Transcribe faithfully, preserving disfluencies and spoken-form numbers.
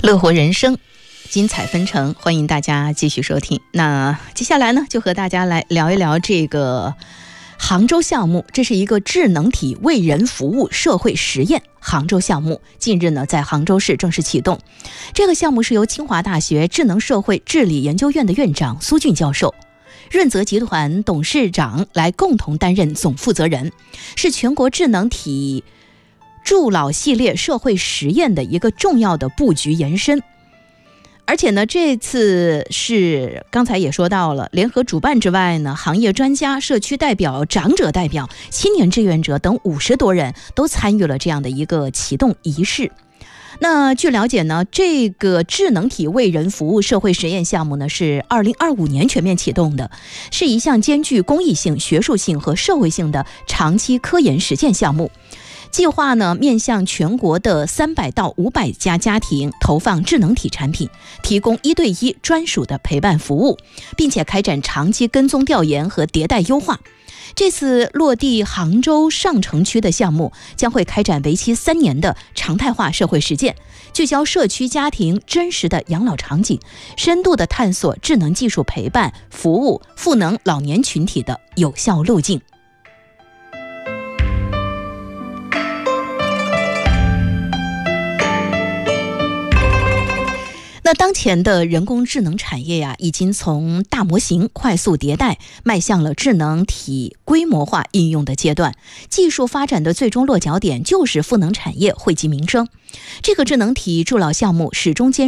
乐活人生，精彩纷呈，欢迎大家继续收听。那接下来呢，就和大家来聊一聊这个杭州项目。这是一个智能体为人服务社会实验杭州项目，近日呢在杭州市正式启动。这个项目是由清华大学智能社会治理研究院的院长苏俊教授、润泽集团董事长来共同担任总负责人，是全国智能体助老系列社会实验的一个重要的布局延伸。而且呢，这次是刚才也说到了，联合主办之外呢，行业专家、社区代表、长者代表、青年志愿者等五十多人都参与了这样的一个启动仪式。那据了解呢，这个智能体为人服务社会实验项目呢，是二零二五年全面启动的，是一项兼具公益性、学术性和社会性的长期科研实践项目。计划呢，面向全国的三百到五百家家庭投放智能体产品，提供一对一专属的陪伴服务，并且开展长期跟踪调研和迭代优化。这次落地杭州上城区的项目将会开展为期三年的常态化社会实践，聚焦社区家庭真实的养老场景，深度的探索智能技术陪伴服务赋能老年群体的有效路径。那当前的人工智能产业呀、啊，已经从大模型快速迭代，迈向了智能体规模化应用的阶段。技术发展的最终落脚点就是赋能产业，惠及民生。这个智能体助老项目始终坚